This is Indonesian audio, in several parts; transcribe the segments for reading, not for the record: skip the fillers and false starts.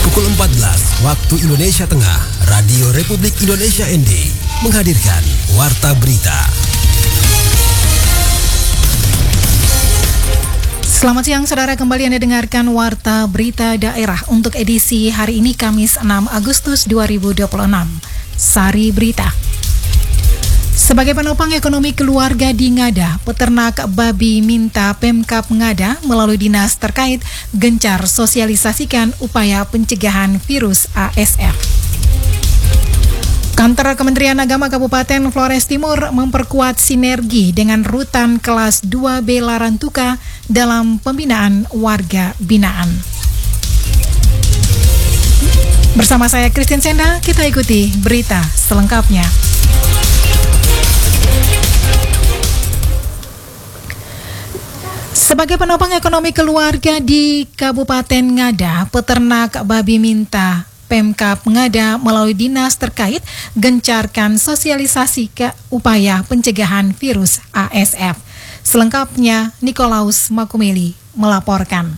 Pukul 14 waktu Indonesia Tengah, Radio Republik Indonesia ND menghadirkan Warta Berita. Selamat siang saudara, kembali Anda dengarkan Warta Berita Daerah untuk edisi hari ini Kamis 6 Agustus 2026. Sari Berita. Sebagai penopang ekonomi keluarga di Ngada, peternak babi minta Pemkab Ngada melalui dinas terkait gencar sosialisasikan upaya pencegahan virus ASF. Kantor Kementerian Agama Kabupaten Flores Timur memperkuat sinergi dengan Rutan Kelas 2B Larantuka dalam pembinaan warga binaan. Bersama saya Christine Senda, kita ikuti berita selengkapnya. Sebagai penopang ekonomi keluarga di Kabupaten Ngada, peternak babi minta Pemkab Ngada melalui dinas terkait gencarkan sosialisasi ke upaya pencegahan virus ASF. Selengkapnya, Nikolaus Makumeli melaporkan.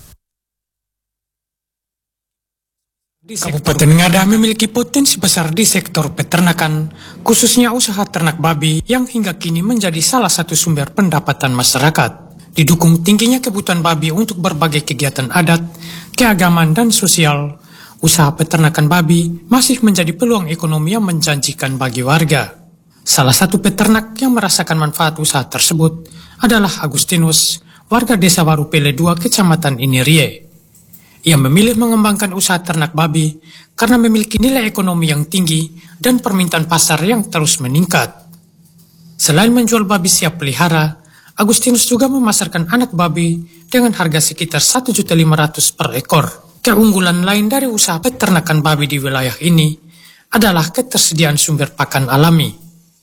Di Kabupaten Ngada memiliki potensi besar di sektor peternakan, khususnya usaha ternak babi yang hingga kini menjadi salah satu sumber pendapatan masyarakat. Didukung tingginya kebutuhan babi untuk berbagai kegiatan adat, keagamaan, dan sosial, usaha peternakan babi masih menjadi peluang ekonomi yang menjanjikan bagi warga. Salah satu peternak yang merasakan manfaat usaha tersebut adalah Agustinus, warga Desa Baru Pele 2, Kecamatan Inirie. Ia memilih mengembangkan usaha ternak babi karena memiliki nilai ekonomi yang tinggi dan permintaan pasar yang terus meningkat. Selain menjual babi siap pelihara, Agustinus juga memasarkan anak babi dengan harga sekitar 1.500.000 per ekor. Keunggulan lain dari usaha peternakan babi di wilayah ini adalah ketersediaan sumber pakan alami.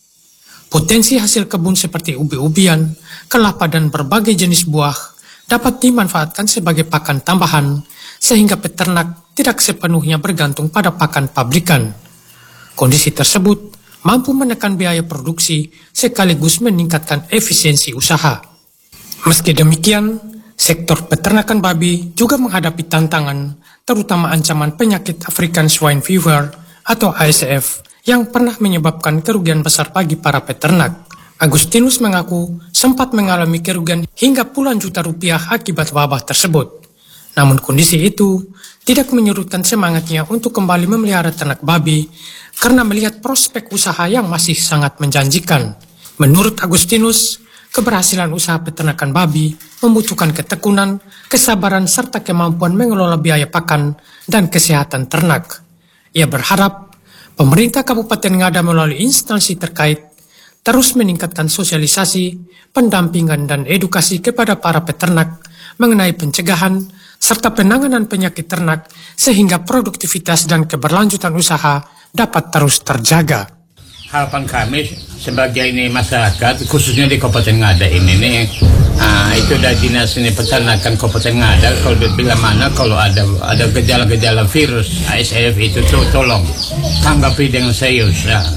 Potensi hasil kebun seperti ubi-ubian, kelapa, dan berbagai jenis buah dapat dimanfaatkan sebagai pakan tambahan, sehingga peternak tidak sepenuhnya bergantung pada pakan pabrikan. Kondisi tersebut mampu menekan biaya produksi sekaligus meningkatkan efisiensi usaha. Meski demikian, sektor peternakan babi juga menghadapi tantangan, terutama ancaman penyakit African Swine Fever atau ASF yang pernah menyebabkan kerugian besar bagi para peternak. Agustinus mengaku sempat mengalami kerugian hingga puluhan juta rupiah akibat wabah tersebut. Namun kondisi itu tidak menyurutkan semangatnya untuk kembali memelihara ternak babi karena melihat prospek usaha yang masih sangat menjanjikan. Menurut Agustinus, keberhasilan usaha peternakan babi membutuhkan ketekunan, kesabaran, serta kemampuan mengelola biaya pakan dan kesehatan ternak. Ia berharap pemerintah Kabupaten Ngada melalui instansi terkait terus meningkatkan sosialisasi, pendampingan, dan edukasi kepada para peternak mengenai pencegahan serta penanganan penyakit ternak sehingga produktivitas dan keberlanjutan usaha dapat terus terjaga. Harapan kami sebagai ini masyarakat, khususnya di Kabupaten Ngada ini nih, itu dari dinas ini peternakan Kabupaten Ngada, kalau bila mana kalau ada gejala-gejala virus ASF itu tolong tanggapi dengan serius.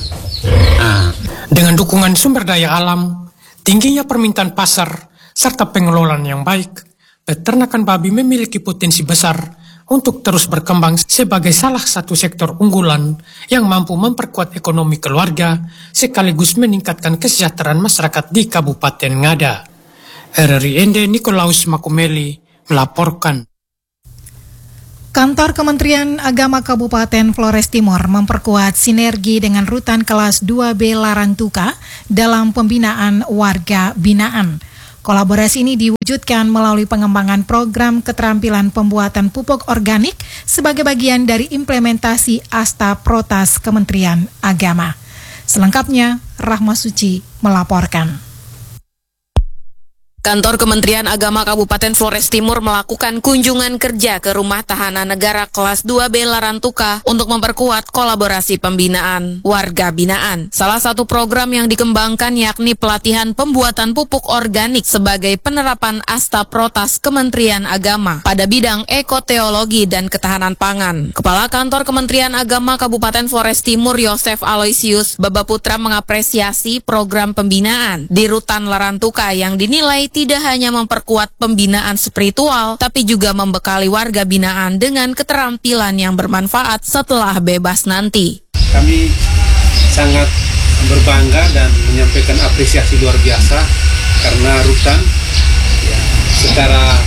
Dengan dukungan sumber daya alam, tingginya permintaan pasar, serta pengelolaan yang baik, peternakan babi memiliki potensi besar untuk terus berkembang sebagai salah satu sektor unggulan yang mampu memperkuat ekonomi keluarga sekaligus meningkatkan kesejahteraan masyarakat di Kabupaten Ngada. RRI Nikolaus Makumeli melaporkan. Kantor Kementerian Agama Kabupaten Flores Timur memperkuat sinergi dengan Rutan Kelas 2B Larantuka dalam pembinaan warga binaan. Kolaborasi ini diwujudkan melalui pengembangan program keterampilan pembuatan pupuk organik sebagai bagian dari implementasi Asta Protas Kementerian Agama. Selengkapnya, Rahma Suci melaporkan. Kantor Kementerian Agama Kabupaten Flores Timur melakukan kunjungan kerja ke Rumah Tahanan Negara Kelas 2B Larantuka untuk memperkuat kolaborasi pembinaan warga binaan. Salah satu program yang dikembangkan yakni pelatihan pembuatan pupuk organik sebagai penerapan Asta Protas Kementerian Agama pada bidang ekoteologi dan ketahanan pangan. Kepala Kantor Kementerian Agama Kabupaten Flores Timur Yosef Aloysius Babaputra mengapresiasi program pembinaan di Rutan Larantuka yang dinilai tidak hanya memperkuat pembinaan spiritual, tapi juga membekali warga binaan dengan keterampilan yang bermanfaat setelah bebas nanti. Kami sangat berbangga dan menyampaikan apresiasi luar biasa karena Rutan secara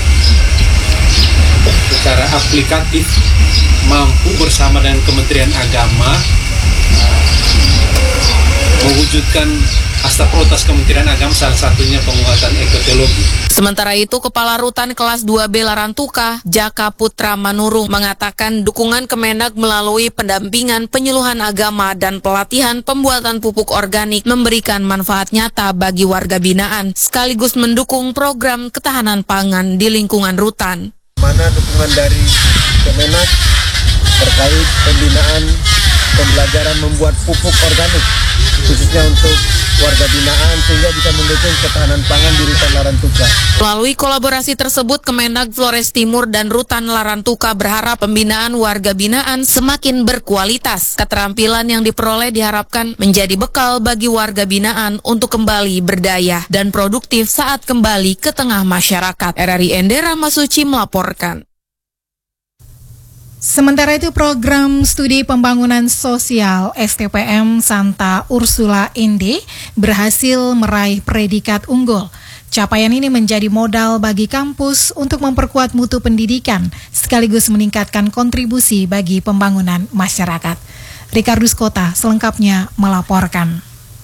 aplikatif mampu bersama dengan Kementerian Agama mewujudkan Astaprotas Kementerian Agama, salah satunya penguatan ekoteknologi. Sementara itu, Kepala Rutan Kelas 2B Larantuka, Jaka Putra Manurung, mengatakan dukungan Kemenag melalui pendampingan penyuluhan agama dan pelatihan pembuatan pupuk organik memberikan manfaat nyata bagi warga binaan, sekaligus mendukung program ketahanan pangan di lingkungan Rutan. Mana dukungan dari Kemenag terkait pembinaan pembelajaran membuat pupuk organik khususnya untuk warga binaan sehingga bisa mendukung ketahanan pangan di Rutan Larantuka. Melalui kolaborasi tersebut, Kemenag Flores Timur dan Rutan Larantuka berharap pembinaan warga binaan semakin berkualitas. Keterampilan yang diperoleh diharapkan menjadi bekal bagi warga binaan untuk kembali berdaya dan produktif saat kembali ke tengah masyarakat. RRI Endera Masuci melaporkan. Sementara itu, program studi pembangunan sosial STPM Santa Ursula Ende berhasil meraih predikat unggul. Capaian ini menjadi modal bagi kampus untuk memperkuat mutu pendidikan sekaligus meningkatkan kontribusi bagi pembangunan masyarakat. Rikardus Kota selengkapnya melaporkan.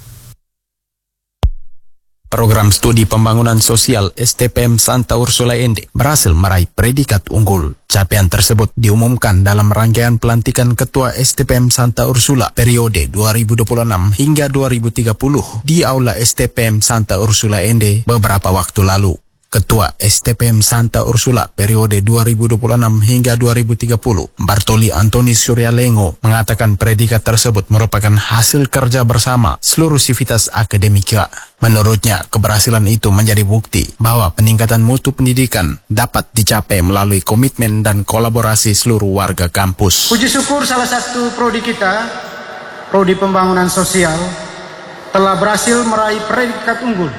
Program studi pembangunan sosial STPM Santa Ursula Ende berhasil meraih predikat unggul. Capaian tersebut diumumkan dalam rangkaian pelantikan Ketua STPM Santa Ursula periode 2026 hingga 2030 di Aula STPM Santa Ursula Ende beberapa waktu lalu. Ketua STPM Santa Ursula periode 2026 hingga 2030, Bartoli Antoni Suryalengo, mengatakan predikat tersebut merupakan hasil kerja bersama seluruh sivitas akademika. Menurutnya, keberhasilan itu menjadi bukti bahwa peningkatan mutu pendidikan dapat dicapai melalui komitmen dan kolaborasi seluruh warga kampus. Puji syukur salah satu prodi kita, prodi pembangunan sosial, telah berhasil meraih predikat unggul.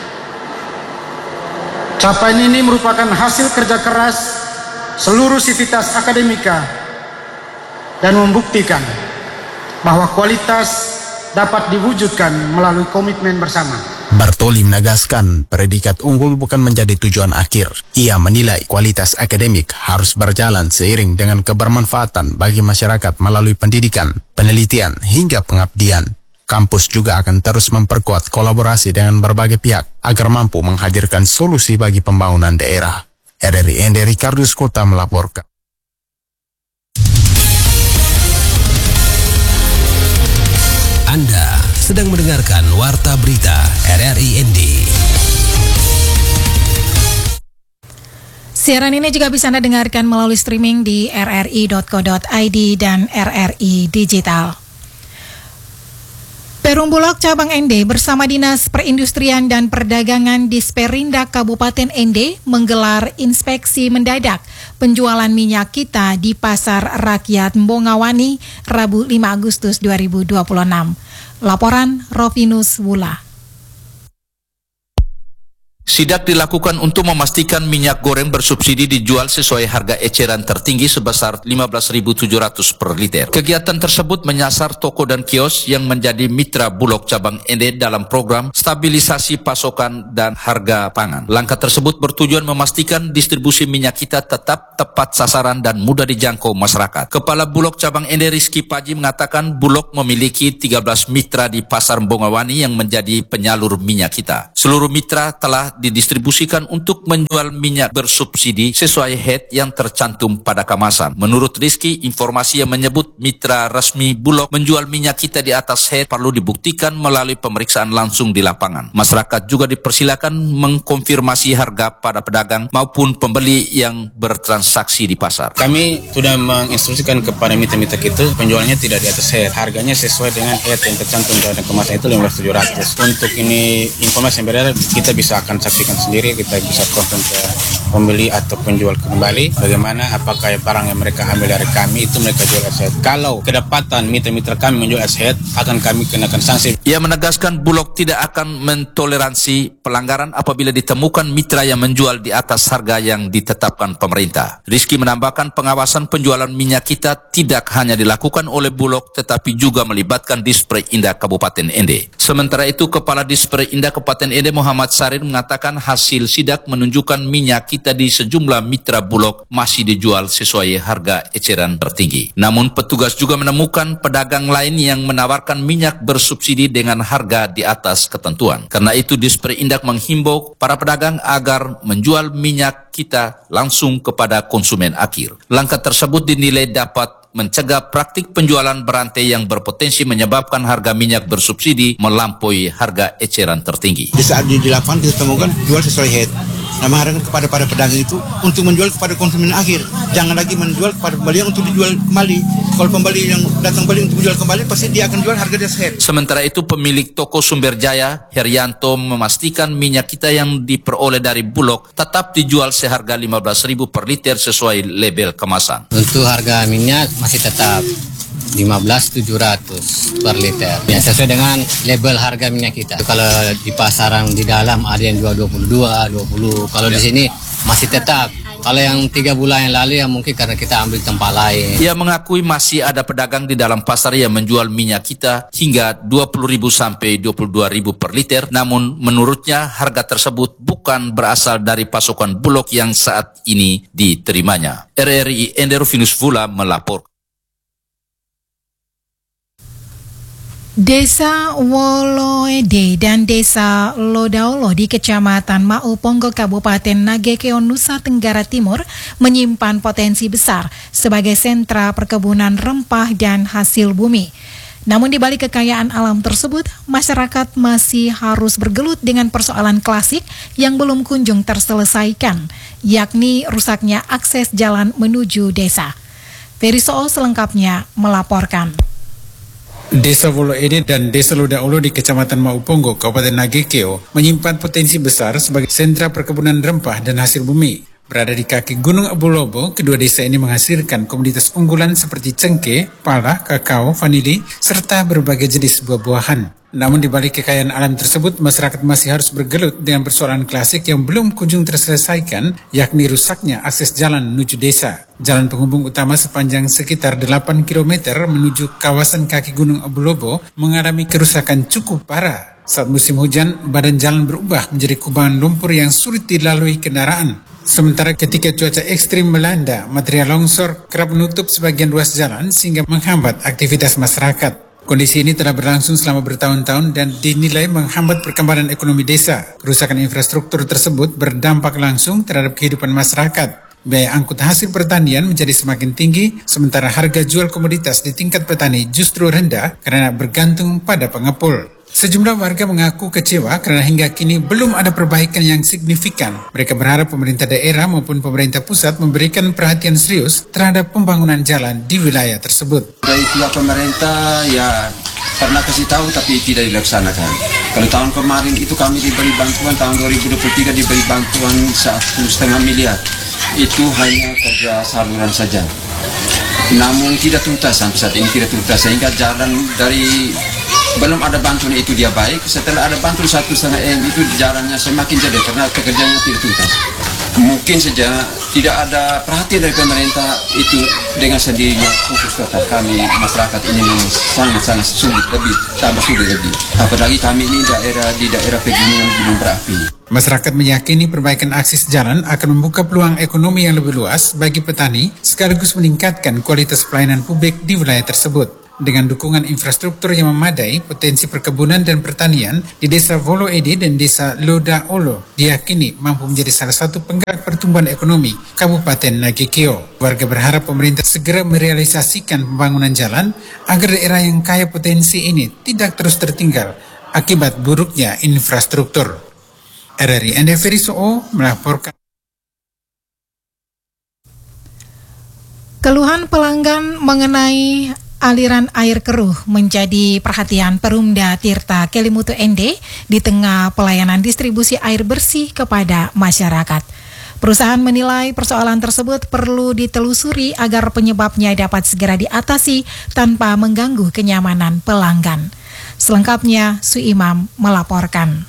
Capaian ini merupakan hasil kerja keras seluruh sivitas akademika dan membuktikan bahwa kualitas dapat diwujudkan melalui komitmen bersama. Bartoli menegaskan predikat unggul bukan menjadi tujuan akhir. Ia menilai kualitas akademik harus berjalan seiring dengan kebermanfaatan bagi masyarakat melalui pendidikan, penelitian, hingga pengabdian. Kampus juga akan terus memperkuat kolaborasi dengan berbagai pihak agar mampu menghadirkan solusi bagi pembangunan daerah. RRI Ende Rikardus Kota melaporkan. Anda sedang mendengarkan Warta Berita RRI ND. Siaran ini juga bisa Anda dengarkan melalui streaming di rri.co.id dan RRI Digital. Perum Bulog Cabang Ende bersama Dinas Perindustrian dan Perdagangan Disperindak Kabupaten Ende menggelar inspeksi mendadak penjualan minyak kita di Pasar Rakyat Mbongawani Rabu 5 Agustus 2026. Laporan Rovinus Wula. Sidak dilakukan untuk memastikan minyak goreng bersubsidi dijual sesuai harga eceran tertinggi sebesar 15.700 per liter. Kegiatan tersebut menyasar toko dan kios yang menjadi mitra Bulog Cabang Ende dalam program stabilisasi pasokan dan harga pangan. Langkah tersebut bertujuan memastikan distribusi minyak kita tetap tepat sasaran dan mudah dijangkau masyarakat. Kepala Bulog Cabang Ende Rizky Paji mengatakan Bulog memiliki 13 mitra di Pasar Mbongawani yang menjadi penyalur minyak kita. Seluruh mitra telah didistribusikan untuk menjual minyak bersubsidi sesuai head yang tercantum pada kemasan. Menurut Rizky, informasi yang menyebut mitra resmi Bulog menjual minyak kita di atas head perlu dibuktikan melalui pemeriksaan langsung di lapangan. Masyarakat juga dipersilakan mengkonfirmasi harga pada pedagang maupun pembeli yang bertransaksi di pasar. Kami sudah menginstruksikan kepada mitra-mitra itu penjualnya tidak di atas head. Harganya sesuai dengan head yang tercantum pada kemasan itu 15.700. Untuk ini informasi yang beredar kita bisa akan saksikan sendiri, kita bisa konfirm ke pembeli atau penjual kembali bagaimana apakah barang yang mereka ambil dari kami itu mereka jual aset. Kalau kedapatan mitra-mitra kami menjual aset, akan kami kenakan sanksi. Ia menegaskan Bulog tidak akan mentoleransi pelanggaran apabila ditemukan mitra yang menjual di atas harga yang ditetapkan pemerintah. Rizky menambahkan pengawasan penjualan minyak kita tidak hanya dilakukan oleh Bulog tetapi juga melibatkan Dispre Indah Kabupaten Ende. Sementara itu, Kepala Dispre Indah Kabupaten Ende Muhammad Sarir mengatakan hasil sidak menunjukkan minyak kita di sejumlah mitra Bulog masih dijual sesuai harga eceran tertinggi. Namun petugas juga menemukan pedagang lain yang menawarkan minyak bersubsidi dengan harga di atas ketentuan. Karena itu Dispre Indah menghimbau para pedagang agar menjual minyak kita langsung kepada konsumen akhir. Langkah tersebut dinilai dapat mencegah praktik penjualan berantai yang berpotensi menyebabkan harga minyak bersubsidi melampaui harga eceran tertinggi. Di saat di lapangan kita temukan jual sesuai head. Nah, mengharapkan kepada para pedagang itu untuk menjual kepada konsumen akhir. Jangan lagi menjual kepada pembeli yang untuk dijual kembali. Kalau pembeli yang datang beli untuk menjual kembali, pasti dia akan jual harga di atas head. Sementara itu pemilik toko Sumber Jaya, Herianto, memastikan minyak kita yang diperoleh dari Bulog tetap dijual seharga 15.000 per liter sesuai label kemasan. Untuk harga minyak masih tetap 15.700 per liter. Ya, sesuai dengan label harga minyak kita. Kalau di pasaran di dalam ada yang jual 22, 20. Kalau di sini masih tetap. Kalau yang 3 bulan yang lalu yang mungkin karena kita ambil tempat lain. Ia mengakui masih ada pedagang di dalam pasar yang menjual minyak kita hingga 20.000 sampai 22.000 per liter. Namun menurutnya harga tersebut bukan berasal dari pasokan Bulog yang saat ini diterimanya. RRI Enderofinus Vula melaporkan. Desa Woloede dan Desa Lodaolo di Kecamatan Mauponggo Kabupaten Nagekeo Nusa Tenggara Timur menyimpan potensi besar sebagai sentra perkebunan rempah dan hasil bumi. Namun di balik kekayaan alam tersebut, masyarakat masih harus bergelut dengan persoalan klasik yang belum kunjung terselesaikan, yakni rusaknya akses jalan menuju desa. Ferry Soo selengkapnya melaporkan. Desa Woloede dan Desa Lodaolo di Kecamatan Mauponggo, Kabupaten Nagekeo menyimpan potensi besar sebagai sentra perkebunan rempah dan hasil bumi. Berada di kaki Gunung Abu Lobo, kedua desa ini menghasilkan komoditas unggulan seperti cengkeh, pala, kakao, vanili, serta berbagai jenis buah-buahan. Namun di balik kekayaan alam tersebut, masyarakat masih harus bergelut dengan persoalan klasik yang belum kunjung terselesaikan, yakni rusaknya akses jalan menuju desa. Jalan penghubung utama sepanjang sekitar 8 km menuju kawasan kaki Gunung Abu Lobo mengalami kerusakan cukup parah. Saat musim hujan, badan jalan berubah menjadi kubangan lumpur yang sulit dilalui kendaraan. Sementara ketika cuaca ekstrim melanda, material longsor kerap menutup sebagian ruas jalan sehingga menghambat aktivitas masyarakat. Kondisi ini telah berlangsung selama bertahun-tahun dan dinilai menghambat perkembangan ekonomi desa. Kerusakan infrastruktur tersebut berdampak langsung terhadap kehidupan masyarakat. Biaya angkut hasil pertanian menjadi semakin tinggi, sementara harga jual komoditas di tingkat petani justru rendah karena bergantung pada pengepul. Sejumlah warga mengaku kecewa karena hingga kini belum ada perbaikan yang signifikan. Mereka berharap pemerintah daerah maupun pemerintah pusat memberikan perhatian serius terhadap pembangunan jalan di wilayah tersebut. Dari pihak pemerintah ya pernah kasih tahu tapi tidak dilaksanakan. Kalau tahun kemarin itu kami diberi bantuan, tahun 2023 diberi bantuan 1,5 miliar. Itu hanya kerja saluran saja. Namun tidak tuntas sampai saat ini, tidak tuntas sehingga jalan dari belum ada bantuan itu dia baik, setelah ada bantuan 1,5 M itu jalannya semakin jelek karena pekerjaannya tidak tuntas. Mungkin saja tidak ada perhatian dari pemerintah itu dengan sendirinya, khusus kata kami masyarakat ini sangat-sangat sulit, tambah sulit lebih. Apalagi kami ini di daerah pegunungan gunung berapi. Masyarakat meyakini perbaikan akses jalan akan membuka peluang ekonomi yang lebih luas bagi petani sekaligus meningkatkan kualitas pelayanan publik di wilayah tersebut. Dengan dukungan infrastruktur yang memadai, potensi perkebunan dan pertanian di Desa Woloede dan Desa Lodaolo diyakini mampu menjadi salah satu penggerak pertumbuhan ekonomi Kabupaten Nagekeo. Warga berharap pemerintah segera merealisasikan pembangunan jalan agar daerah yang kaya potensi ini tidak terus tertinggal akibat buruknya infrastruktur. RRI Ferry Soo melaporkan. Keluhan pelanggan mengenai aliran air keruh menjadi perhatian Perumda Tirta Kelimutu ND di tengah pelayanan distribusi air bersih kepada masyarakat. Perusahaan menilai persoalan tersebut perlu ditelusuri agar penyebabnya dapat segera diatasi tanpa mengganggu kenyamanan pelanggan. Selengkapnya, Suimam melaporkan.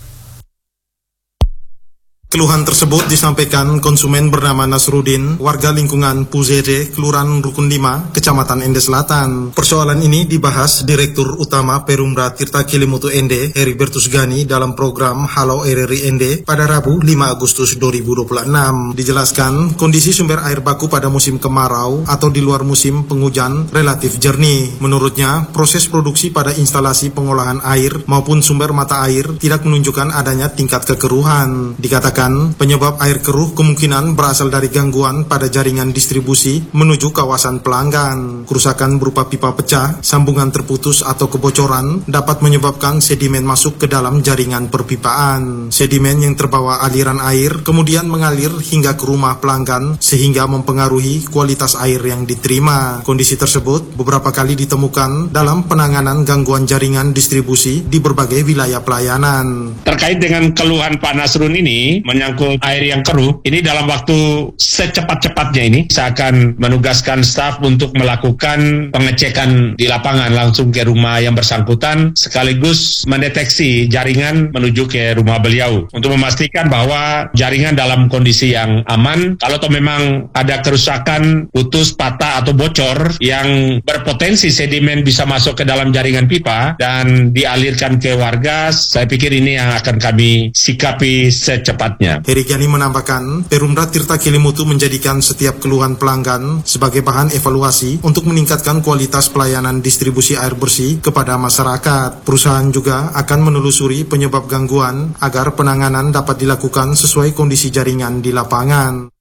Keluhan tersebut disampaikan konsumen bernama Nasrudin, warga lingkungan Puzede, Kelurahan Rukun 5, Kecamatan Ende Selatan. Persoalan ini dibahas Direktur Utama Perumda Tirta Kelimutu Ende, Heribertus Gani, dalam program Halo RRI Ende pada Rabu 5 Agustus 2026. Dijelaskan, kondisi sumber air baku pada musim kemarau atau di luar musim penghujan relatif jernih. Menurutnya, proses produksi pada instalasi pengolahan air maupun sumber mata air tidak menunjukkan adanya tingkat kekeruhan. Dikatakan penyebab air keruh kemungkinan berasal dari gangguan pada jaringan distribusi menuju kawasan pelanggan. Kerusakan berupa pipa pecah, sambungan terputus atau kebocoran dapat menyebabkan sedimen masuk ke dalam jaringan perpipaan. Sedimen yang terbawa aliran air kemudian mengalir hingga ke rumah pelanggan sehingga mempengaruhi kualitas air yang diterima. Kondisi tersebut beberapa kali ditemukan dalam penanganan gangguan jaringan distribusi di berbagai wilayah pelayanan. Terkait dengan keluhan Pak Nasrun ini menyangkut air yang keruh, ini dalam waktu secepat-cepatnya ini saya akan menugaskan staf untuk melakukan pengecekan di lapangan langsung ke rumah yang bersangkutan sekaligus mendeteksi jaringan menuju ke rumah beliau untuk memastikan bahwa jaringan dalam kondisi yang aman. Kalau toh memang ada kerusakan, putus, patah atau bocor yang berpotensi sedimen bisa masuk ke dalam jaringan pipa dan dialirkan ke warga, saya pikir ini yang akan kami sikapi secepatnya. Heri Gani menambahkan, Perumda Tirta Kelimutu menjadikan setiap keluhan pelanggan sebagai bahan evaluasi untuk meningkatkan kualitas pelayanan distribusi air bersih kepada masyarakat. Perusahaan juga akan menelusuri penyebab gangguan agar penanganan dapat dilakukan sesuai kondisi jaringan di lapangan.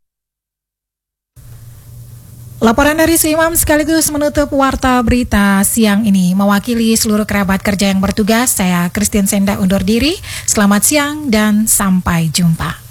Laporan dari Suimam sekaligus menutup Warta Berita siang ini. Mewakili seluruh kerabat kerja yang bertugas, saya Christine Senda undur diri. Selamat siang dan sampai jumpa.